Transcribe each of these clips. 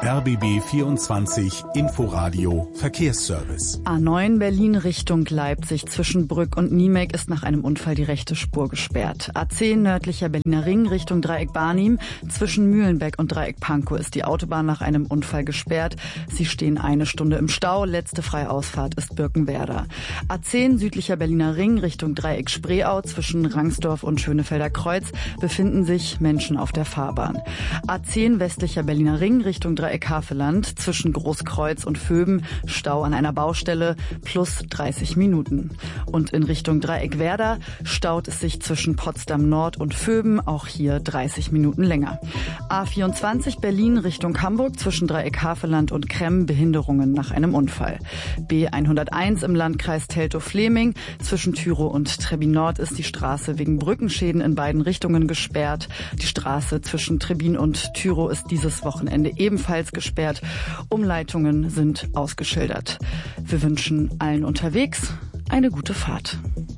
RBB 24 Inforadio Verkehrsservice. A9 Berlin Richtung Leipzig zwischen Brück und Niemek ist nach einem Unfall die rechte Spur gesperrt. A10 nördlicher Berliner Ring Richtung Dreieck Barnim zwischen Mühlenbeck und Dreieck Pankow ist die Autobahn nach einem Unfall gesperrt. Sie stehen 1 Stunde im Stau. Letzte freie Ausfahrt ist Birkenwerder. A10 südlicher Berliner Ring Richtung Dreieck Spreeau zwischen Rangsdorf und Schönefelder Kreuz befinden sich Menschen auf der Fahrbahn. A10 westlicher Berliner Ring Richtung Dreieck Haveland zwischen Großkreuz und Vöben, Stau an einer Baustelle, plus 30 Minuten. Und in Richtung Dreieck Werder staut es sich zwischen Potsdam Nord und Vöben, auch hier 30 Minuten länger. A24 Berlin Richtung Hamburg zwischen Dreieck Haveland und Kremm, Behinderungen nach einem Unfall. B101 im Landkreis Teltow-Fleming zwischen Tyrow und Trebbin Nord ist die Straße wegen Brückenschäden in beiden Richtungen gesperrt. Die Straße zwischen Trebbin und Tyrow ist dieses Wochenende ebenfalls gesperrt. Umleitungen sind ausgeschildert. Wir wünschen allen unterwegs eine gute Fahrt.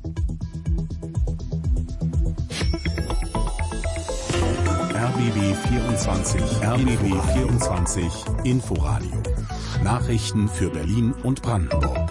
RBB 24 Inforadio. Nachrichten für Berlin und Brandenburg.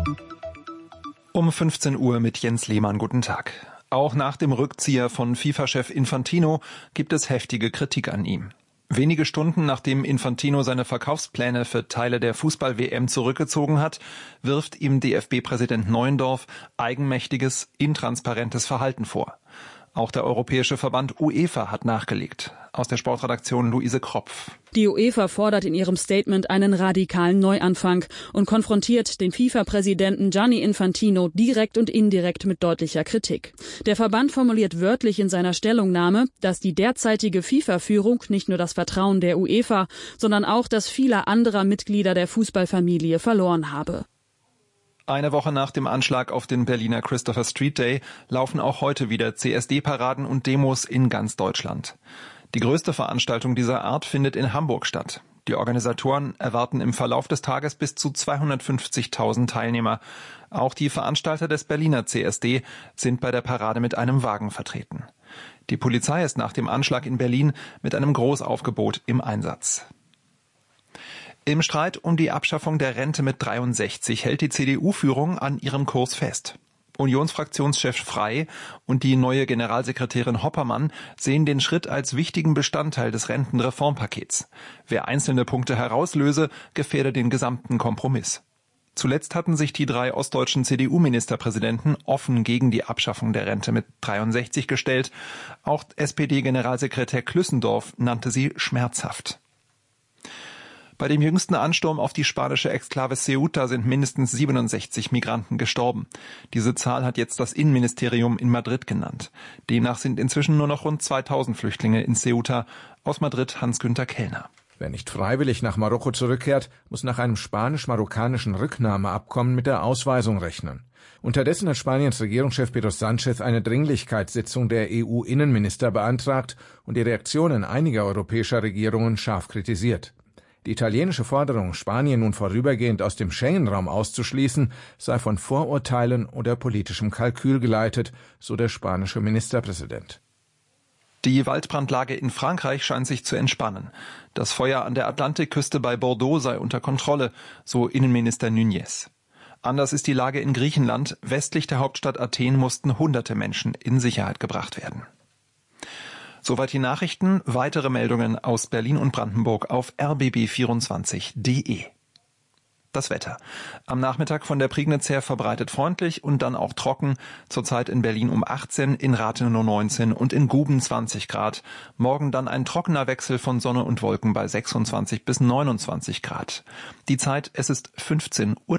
Um 15 Uhr mit Jens Lehmann. Guten Tag. Auch nach dem Rückzieher von FIFA-Chef Infantino gibt es heftige Kritik an ihm. Wenige Stunden nachdem Infantino seine Verkaufspläne für Teile der Fußball-WM zurückgezogen hat, wirft ihm DFB-Präsident Neuendorf eigenmächtiges, intransparentes Verhalten vor. Auch der europäische Verband UEFA hat nachgelegt. Aus der Sportredaktion Luise Kropf. Die UEFA fordert in ihrem Statement einen radikalen Neuanfang und konfrontiert den FIFA-Präsidenten Gianni Infantino direkt und indirekt mit deutlicher Kritik. Der Verband formuliert wörtlich in seiner Stellungnahme, dass die derzeitige FIFA-Führung nicht nur das Vertrauen der UEFA, sondern auch das vieler anderer Mitglieder der Fußballfamilie verloren habe. Eine Woche nach dem Anschlag auf den Berliner Christopher Street Day laufen auch heute wieder CSD-Paraden und Demos in ganz Deutschland. Die größte Veranstaltung dieser Art findet in Hamburg statt. Die Organisatoren erwarten im Verlauf des Tages bis zu 250.000 Teilnehmer. Auch die Veranstalter des Berliner CSD sind bei der Parade mit einem Wagen vertreten. Die Polizei ist nach dem Anschlag in Berlin mit einem Großaufgebot im Einsatz. Im Streit um die Abschaffung der Rente mit 63 hält die CDU-Führung an ihrem Kurs fest. Unionsfraktionschef Frey und die neue Generalsekretärin Hoppermann sehen den Schritt als wichtigen Bestandteil des Rentenreformpakets. Wer einzelne Punkte herauslöse, gefährde den gesamten Kompromiss. Zuletzt hatten sich die 3 ostdeutschen CDU-Ministerpräsidenten offen gegen die Abschaffung der Rente mit 63 gestellt. Auch SPD-Generalsekretär Klüssendorf nannte sie schmerzhaft. Bei dem jüngsten Ansturm auf die spanische Exklave Ceuta sind mindestens 67 Migranten gestorben. Diese Zahl hat jetzt das Innenministerium in Madrid genannt. Demnach sind inzwischen nur noch rund 2000 Flüchtlinge in Ceuta. Aus Madrid Hans-Günther Kellner. Wer nicht freiwillig nach Marokko zurückkehrt, muss nach einem spanisch-marokkanischen Rücknahmeabkommen mit der Ausweisung rechnen. Unterdessen hat Spaniens Regierungschef Pedro Sánchez eine Dringlichkeitssitzung der EU-Innenminister beantragt und die Reaktionen einiger europäischer Regierungen scharf kritisiert. Die italienische Forderung, Spanien nun vorübergehend aus dem Schengen-Raum auszuschließen, sei von Vorurteilen oder politischem Kalkül geleitet, so der spanische Ministerpräsident. Die Waldbrandlage in Frankreich scheint sich zu entspannen. Das Feuer an der Atlantikküste bei Bordeaux sei unter Kontrolle, so Innenminister Núñez. Anders ist die Lage in Griechenland. Westlich der Hauptstadt Athen mussten hunderte Menschen in Sicherheit gebracht werden. Soweit die Nachrichten. Weitere Meldungen aus Berlin und Brandenburg auf rbb24.de. Das Wetter. Am Nachmittag von der Prignitz her verbreitet freundlich und dann auch trocken. Zurzeit in Berlin um 18, in Rathenow 19 und in Guben 20 Grad. Morgen dann ein trockener Wechsel von Sonne und Wolken bei 26 bis 29 Grad. Die Zeit, es ist 15:03 Uhr.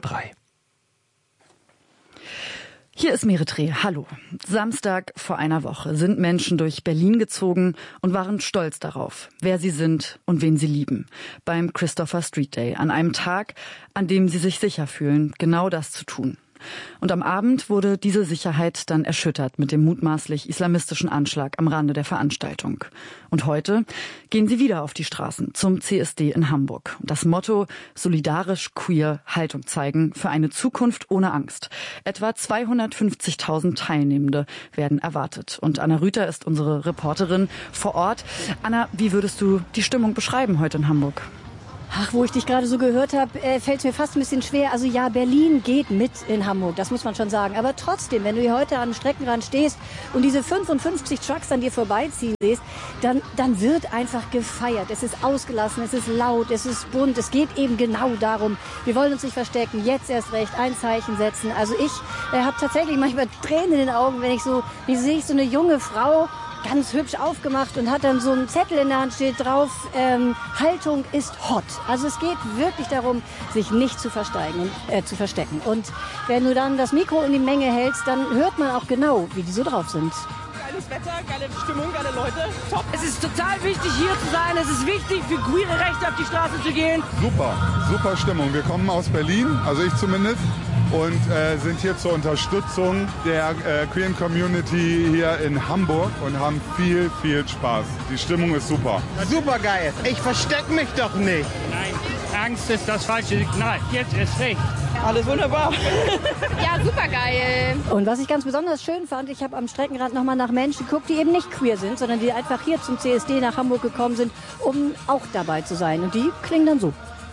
Hier ist Meretreh. Hallo. Samstag vor einer Woche sind Menschen durch Berlin gezogen und waren stolz darauf, wer sie sind und wen sie lieben. Beim Christopher Street Day, an einem Tag, an dem sie sich sicher fühlen, genau das zu tun. Und am Abend wurde diese Sicherheit dann erschüttert mit dem mutmaßlich islamistischen Anschlag am Rande der Veranstaltung. Und heute gehen sie wieder auf die Straßen zum CSD in Hamburg. Das Motto: solidarisch queer, Haltung zeigen für eine Zukunft ohne Angst. Etwa 250.000 Teilnehmende werden erwartet. Und Anna Rüther ist unsere Reporterin vor Ort. Anna, wie würdest du die Stimmung beschreiben heute in Hamburg? Ach, wo ich dich gerade so gehört habe, fällt es mir fast ein bisschen schwer. Also ja, Berlin geht mit in Hamburg, das muss man schon sagen. Aber trotzdem, wenn du hier heute am Streckenrand stehst und diese 55 Trucks an dir vorbeiziehen siehst, dann wird einfach gefeiert. Es ist ausgelassen, es ist laut, es ist bunt. Es geht eben genau darum, wir wollen uns nicht verstecken, jetzt erst recht ein Zeichen setzen. Also ich habe tatsächlich manchmal Tränen in den Augen, wenn ich so, wie sehe ich so eine junge Frau, ganz hübsch aufgemacht und hat dann so einen Zettel in der Hand, steht drauf, Haltung ist hot. Also es geht wirklich darum, sich nicht zu verstecken. Und wenn du dann das Mikro in die Menge hältst, dann hört man auch genau, wie die so drauf sind. Geiles Wetter, geile Stimmung, geile Leute, top. Es ist total wichtig, hier zu sein. Es ist wichtig, für queere Rechte auf die Straße zu gehen. Super Stimmung. Wir kommen aus Berlin, also ich zumindest. Und sind hier zur Unterstützung der queeren Community hier in Hamburg und haben viel Spaß. Die Stimmung ist super. Super geil. Ich verstecke mich doch nicht. Nein, Angst ist das falsche Signal. Jetzt ist recht. Alles wunderbar. Ja, super geil. Und was ich ganz besonders schön fand, ich habe am Streckenrand nochmal nach Menschen geguckt, die eben nicht queer sind, sondern die einfach hier zum CSD nach Hamburg gekommen sind, um auch dabei zu sein. Und die klingen dann so.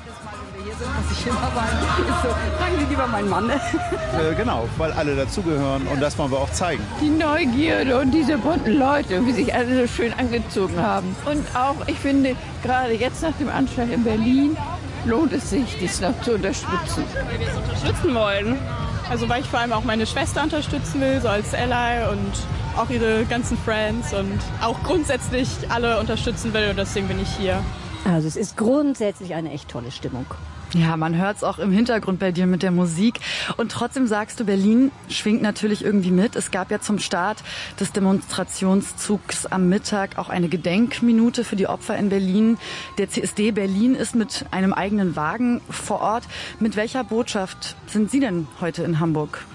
Was ich immer sage, ist so, fragen Sie lieber meinen Mann. Genau, weil alle dazugehören und das wollen wir auch zeigen. Die Neugierde und diese bunten Leute, wie sich alle so schön angezogen haben. Und auch, ich finde, gerade jetzt nach dem Anschlag in Berlin lohnt es sich, dies noch zu unterstützen. Weil wir es unterstützen wollen. Also weil ich vor allem auch meine Schwester unterstützen will, so als Ally und auch ihre ganzen Friends und auch grundsätzlich alle unterstützen will und deswegen bin ich hier. Also es ist grundsätzlich eine echt tolle Stimmung. Ja, man hört es auch im Hintergrund bei dir mit der Musik. Und trotzdem sagst du, Berlin schwingt natürlich irgendwie mit. Es gab ja zum Start des Demonstrationszugs am Mittag auch eine Gedenkminute für die Opfer in Berlin. Der CSD Berlin ist mit einem eigenen Wagen vor Ort. Mit welcher Botschaft sind Sie denn heute in Hamburg?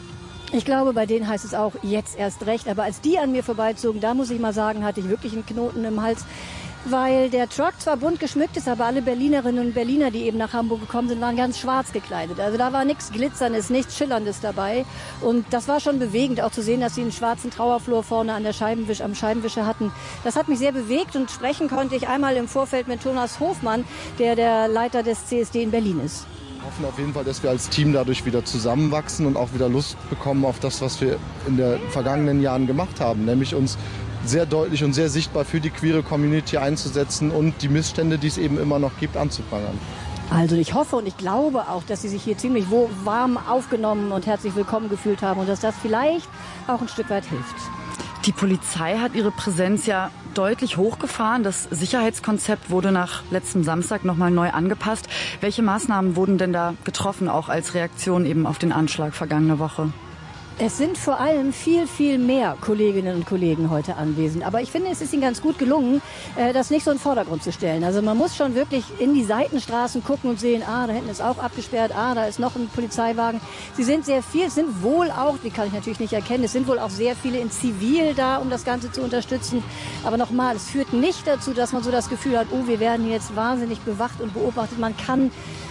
Ich glaube, bei denen heißt es auch jetzt erst recht. Aber als die an mir vorbeizogen, da muss ich mal sagen, hatte ich wirklich einen Knoten im Hals. Weil der Truck zwar bunt geschmückt ist, aber alle Berlinerinnen und Berliner, die eben nach Hamburg gekommen sind, waren ganz schwarz gekleidet. Also da war nichts Glitzerndes, nichts Schillerndes dabei. Und das war schon bewegend, auch zu sehen, dass sie einen schwarzen Trauerflor vorne am Scheibenwischer hatten. Das hat mich sehr bewegt und sprechen konnte ich einmal im Vorfeld mit Thomas Hofmann, der Leiter des CSD in Berlin ist. Wir hoffen auf jeden Fall, dass wir als Team dadurch wieder zusammenwachsen und auch wieder Lust bekommen auf das, was wir in den vergangenen Jahren gemacht haben, nämlich uns sehr deutlich und sehr sichtbar für die queere Community einzusetzen und die Missstände, die es eben immer noch gibt, anzuprangern. Also ich hoffe und ich glaube auch, dass Sie sich hier ziemlich warm aufgenommen und herzlich willkommen gefühlt haben und dass das vielleicht auch ein Stück weit hilft. Die Polizei hat ihre Präsenz ja deutlich hochgefahren. Das Sicherheitskonzept wurde nach letztem Samstag nochmal neu angepasst. Welche Maßnahmen wurden denn da getroffen, auch als Reaktion eben auf den Anschlag vergangene Woche? Es sind vor allem viel mehr Kolleginnen und Kollegen heute anwesend. Aber ich finde, es ist Ihnen ganz gut gelungen, das nicht so in den Vordergrund zu stellen. Also man muss schon wirklich in die Seitenstraßen gucken und sehen, da hinten ist auch abgesperrt, da ist noch ein Polizeiwagen. Sie sind sehr viel, es sind wohl auch, die kann ich natürlich nicht erkennen, es sind wohl auch sehr viele in Zivil da, um das Ganze zu unterstützen. Aber nochmal, es führt nicht dazu, dass man so das Gefühl hat, wir werden jetzt wahnsinnig bewacht und beobachtet. Man kann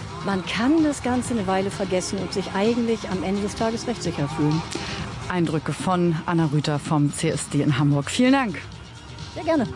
das Ganze eine Weile vergessen und sich eigentlich am Ende des Tages rechtssicher fühlen. Eindrücke von Anna Rüther vom CSD in Hamburg. Vielen Dank. Sehr gerne.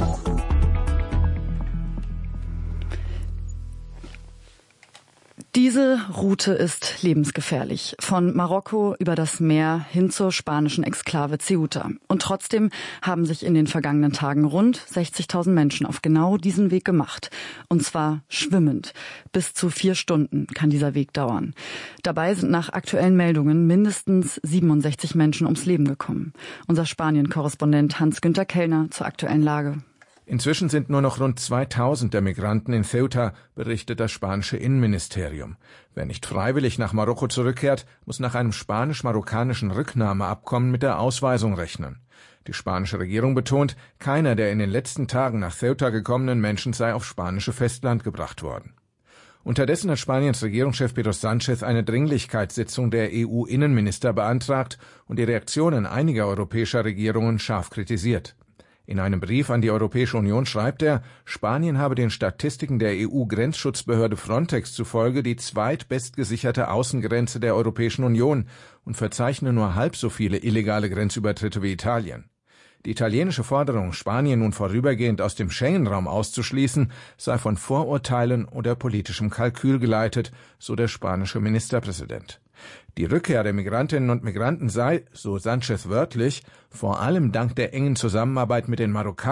Diese Route ist lebensgefährlich. Von Marokko über das Meer hin zur spanischen Exklave Ceuta. Und trotzdem haben sich in den vergangenen Tagen rund 60.000 Menschen auf genau diesen Weg gemacht. Und zwar schwimmend. Bis zu 4 Stunden kann dieser Weg dauern. Dabei sind nach aktuellen Meldungen mindestens 67 Menschen ums Leben gekommen. Unser Spanien-Korrespondent Hans-Günther Kellner zur aktuellen Lage. Inzwischen sind nur noch rund 2000 der Migranten in Ceuta, berichtet das spanische Innenministerium. Wer nicht freiwillig nach Marokko zurückkehrt, muss nach einem spanisch-marokkanischen Rücknahmeabkommen mit der Ausweisung rechnen. Die spanische Regierung betont, keiner der in den letzten Tagen nach Ceuta gekommenen Menschen sei aufs spanische Festland gebracht worden. Unterdessen hat Spaniens Regierungschef Pedro Sánchez eine Dringlichkeitssitzung der EU-Innenminister beantragt und die Reaktionen einiger europäischer Regierungen scharf kritisiert. In einem Brief an die Europäische Union schreibt er, Spanien habe den Statistiken der EU-Grenzschutzbehörde Frontex zufolge die zweitbestgesicherte Außengrenze der Europäischen Union und verzeichne nur halb so viele illegale Grenzübertritte wie Italien. Die italienische Forderung, Spanien nun vorübergehend aus dem Schengen-Raum auszuschließen, sei von Vorurteilen oder politischem Kalkül geleitet, so der spanische Ministerpräsident. Die Rückkehr der Migrantinnen und Migranten sei, so Sánchez wörtlich, vor allem dank der engen Zusammenarbeit mit den Marokkanern